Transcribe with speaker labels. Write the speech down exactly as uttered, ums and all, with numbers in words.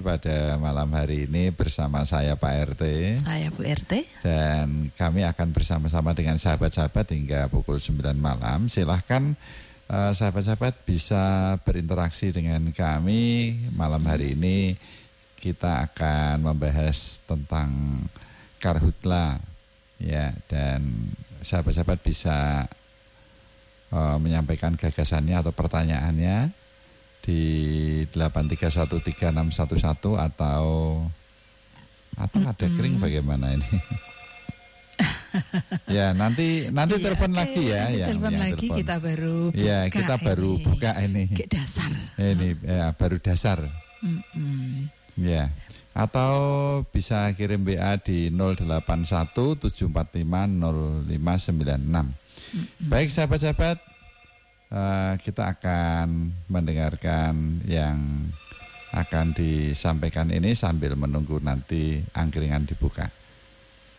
Speaker 1: pada malam hari ini bersama saya Pak R T.
Speaker 2: Saya Bu R T.
Speaker 1: Dan kami akan bersama-sama dengan sahabat-sahabat hingga pukul sembilan malam. Silahkan uh, sahabat-sahabat bisa berinteraksi dengan kami malam hari ini. Kita akan membahas tentang karhutla, ya, dan sahabat-sahabat bisa uh, menyampaikan gagasannya atau pertanyaannya di delapan tiga satu tiga enam satu satu atau atau ada kering bagaimana ini? Ya nanti nanti ya, telepon okay, lagi ya,
Speaker 2: yang, telepon yang lagi telepon. Kita baru buka
Speaker 1: ya kita baru
Speaker 2: ini.
Speaker 1: buka ini.
Speaker 2: Ke dasar.
Speaker 1: Ini ya, baru dasar.
Speaker 2: Mm-mm.
Speaker 1: Ya. Atau bisa kirim W A di nol delapan satu tujuh empat lima nol lima sembilan enam. Mm-mm. Baik sahabat-sahabat. Uh, kita akan mendengarkan yang akan disampaikan ini sambil menunggu nanti angkringan dibuka.